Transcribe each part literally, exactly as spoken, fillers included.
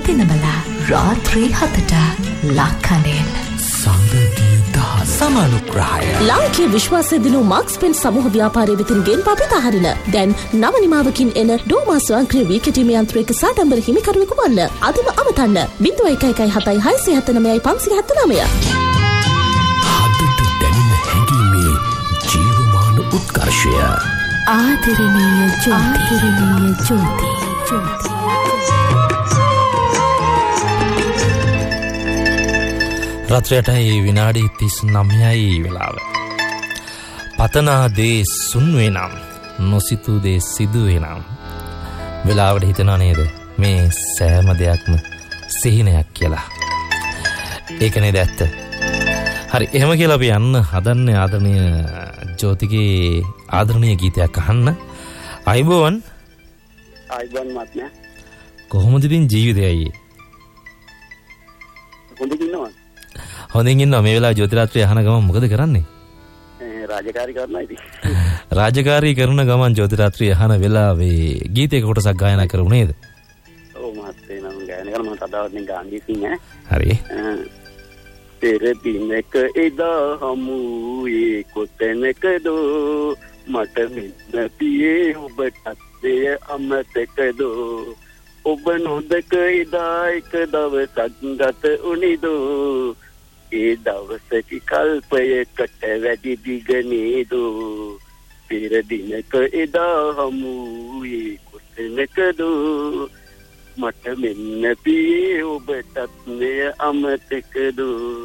දිනවල රාත්‍රී හතට ලක්කඩෙන් සංගතිය දහ සමානුග්‍රහය. ලාංකීය විශ්වාසය දිනු මාක්ස් පෙන් සමූහ ව්‍යාපාරයේ වෙතින් ගෙන් පපිත හරින දැන් නව නිමාවකින් එන ඩෝමා ස්වයංක්‍රීය වීකටීම යන්ත්‍රයක සාඩම්බර හිමිකරුවෙකු වන්න. අදම අමතන්න ज़ीरो एक एक एक सात छह सात नौ पाँच सात नौ. හදට දැනෙන හැඟීමේ ජීවමාන උත්කර්ෂය. ආදරණීය ජෝති ආදරණීය ජෝති ජෝති. රත්‍රයටයි විනාඩි තිස් නවයයි වෙලාව. පතනා දේ සුන්වේ නම් නොසිතූ දේ සිදුවේ නම් වෙලාවට හිතනවා නේද මේ සෑම දෙයක්ම සිහිනයක් කියලා. ඒක නේද ඇත්ත. හරි එහෙම කියලා අපි යන්න හදන්නේ ආදරණීය ජෝතිගේ ආදරණීය ගීතයක් අහන්න. අයිබෝවන් අයිබෝවන් මත්නේ. කොහොමද ඉතින් ජීවිතය අයියේ? හොඳින් ඉන්නවා. හොඳින් ඉන්නවා. මේ වෙලාවේ ජෝතිරාත්‍රිය අහන ගමන් මොකද කරන්නේ? රාජකාරී කරනවා ඉතින්. රාජකාරී කරන ගමන් ජෝතිරාත්‍රිය අහන වෙලාවේ ගීතයක කොටසක් ගායනා කරුව නේද? ඔව් මහත්තයා නම් ගායනා කරන මම තදාවත් නේ ගාන්නේ සිංහ. හරි. පෙර දිනක එදා හමුවේ කොතැනකද මට මෙන්න පියේ ඔබටත් එය අමතකද ඔබ නොදක එදා එක දවසක් ගත උනිදෝ ඒ දවසක කල්පයකට වැඩි දිග නේදෝ පෙර දිනක එදා හමුවේ කොතැනකද මට මෙන්න පියේ ඔබටත් මෙය අමතකද.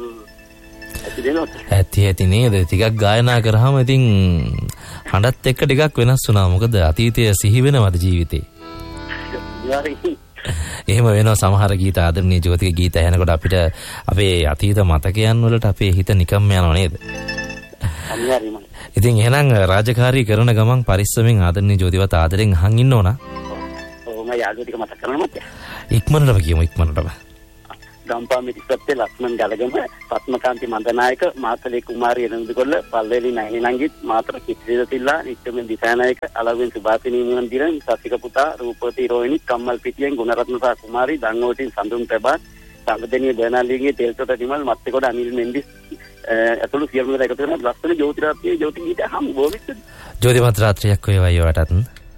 ඇති ඇති නේද? ටිකක් ගායනා කරාම ඉතින් හඬත් එක්ක ටිකක් වෙනස් වුණා. මොකද අතීතය සිහි වෙනවද ජීවිතේ? එහෙම වෙනවා. සමහර ගීත ආදරණීය ජෝතිගේ ගීත ඇහෙනකොට අපිට අපේ අතීත මතකයන් වලට අපේ හිත නිකම්ම යනවා නේද? ඉතින් එහෙනම් රාජකාරී කරන ගමන් පරිස්සමෙන් ආදරණීය ජෝතිවත් ආදරෙන් අහන් ඉන්න ඕන. යාළුවෝ ටික මතක් කරන්න මත. ඉක්මනටම කියමු ඉක්මනටම. ගම්පා මිරිසත්තේ ලක්ෂ්මන් ගලගම පත්මකාන්ති මන්දනායක මාතලේ කුමාරී එනඳුකොල්ල පල්වේලි නයිනි නංගිත් මාතර කිත්රිද තිල්ලා නිත්‍යමෙන් දිසානායක අලවෙන් සුභාසිනී මුහන්දිරන් සතික පුතා රූපවතී රෝහිණි කම්මල් පිටියෙන් ගුණරත්න සහ කුමාරී දංගෝටින් සඳුන් ප්‍රභාත් සංගදෙනිය බර්නාලිගේ තෙල්තොට නිමල් මත්තේකොට අනිල් මෙන්ඩිස් අතුළු සියලුම දෙනා එකතු කරන ලස්සන ජෝතිරාත්‍රියේ ජෝති ගීත හම් බොවිත් ජෝතිමත් රාත්‍රියක් වේවා යවටත්.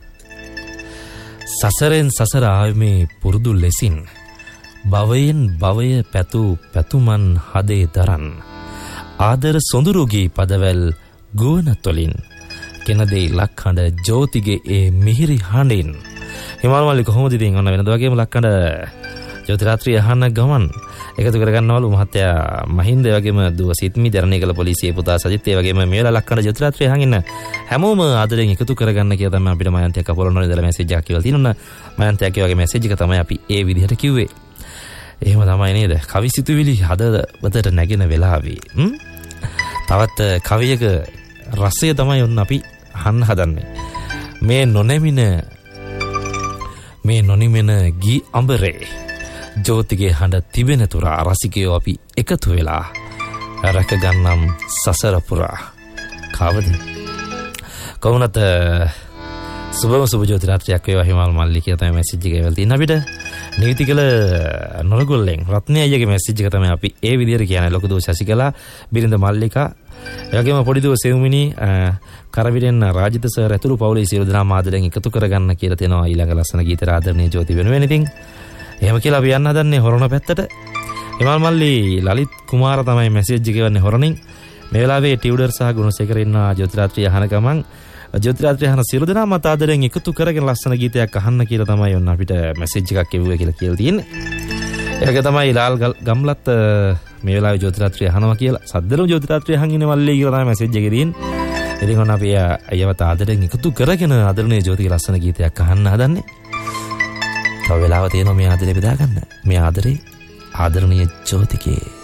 සසරෙන් සසර ආයමේ පුරුදු ලෙසින් භවයෙන් භවය පැතු පැතුමන් හදේ දරන් ආදර සොඳුරුගී පදවැල් ගුවනතොලින් කෙනදේ ලක්හඬ ජෝතිගේ ඒ මිහිරි හඬින්. හිමාල් මල්ලි කොහොමද ඉතින්? ඔන්න වෙනද වගේම ලක්හඬ ජෝතිරාත්‍රිය අහන්න ගමන් එකතු කරගන්නවලු මහත්තයා මහින්ද වගේම දුව සිත්මි දරණේකල පොලිසියේ පුතා සජිත් ඒ වගේම මේ වෙලාව ලක්කන ජෝතිරාත්‍රිය අහන් ඉන්න හැමෝම ආදරෙන් එකතු කරගන්න කියලා තමයි අපිට මයන්තයක් අපොලොන්නෝ ඉඳලා මැසේජ් එකක් කියලා තියෙනවා. මයන්තයක් වගේ මැසේජ් එක තමයි අපි ඒ විදිහට කිව්වේ. එහෙම තමයි නේද? කවි සිතුවිලි හදවතට නැගෙන වෙලාවේ තවත් කවියක රසය තමයි ඔන්න අපි අහන්න හදන්නේ. මේ නොනැමින මේ නොනිමෙන ගී අඹරේ ජෝතිගේ හඬ තිබෙන තුරා රසිකයෝ අපි එකතු වෙලා රැක ගන්නම් සසර පුරා. කවද කොහොමද සුබම සුබ ජෝතිරාත්‍රියක් වේවා හිමාල් මල්ලි කියලා තමයි මැසේජ් එක එවලා තියෙන අපිට. නීතිකල නොලගොල්ලෙන් රත්නේ අයියගේ මැසේජ් එක තමයි අපි ඒ විදිහට කියන්නේ. ලොකු දෝ ශසිකලා බිරිඳ මල්ලිකා එවැගේම පොඩි දෝ සෙව්මිනි කරවිරෙන් රාජිත සර් ඇතුළු පවුලේ සියලු දෙනා මාදරෙන් එකතු කරගන්න කියලා තියෙනවා. ඊළඟ ලස්සන ගීත ආදරණීය ජෝති වෙනුවෙන් ඉතින් එහෙම කියලා අපි යන්න හදන්නේ හොරණ පැත්තට. හිමාල් මල්ලි ලලිත් කුමාර තමයි මැසේජ් එක එවන්නේ හොරණින්. මේ වෙලාවේ ටියුඩර් සහ ගුණසේකර ඉන්න ජෝතිරාත්‍රිය අහන ගමන් ජෝතිරාත්‍රිය අහන සියලු දෙනා මත ආදරෙන් එකතු කරගෙන ලස්සන ගීතයක් අහන්න කියලා තමයි ඔන්න අපිට මැසේජ් එකක් එවුවේ කියලා කියලා තියෙන්නේ. ඒක තමයි ලාල් ගම්ලත් මේ වෙලාවේ ජෝතිරාත්‍රිය අහනවා කියලා සද්දලු ජෝතිරාත්‍රිය අහන් ඉන්නේ මල්ලි කියලා තමයි මැසේජ් එකේ තියෙන්නේ. ඉතින් ඔන්න අපි අයවත ආදරෙන් එකතු කරගෙන ආදරණීය ජෝතිගේ ලස්සන ගීතයක් අහන්න හදන්නේ. තව වෙලාව තියෙනවා මේ ආදරේ බෙදා ගන්න. මේ ආදරේ ආදරණීය ජෝතිගේ